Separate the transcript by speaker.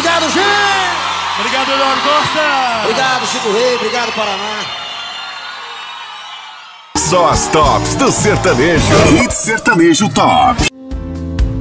Speaker 1: Obrigado, gente!
Speaker 2: Obrigado, Eduardo Costa!
Speaker 1: Obrigado, Chico Rei, obrigado, Paraná.
Speaker 3: Só as tops do sertanejo. Hit Sertanejo Top.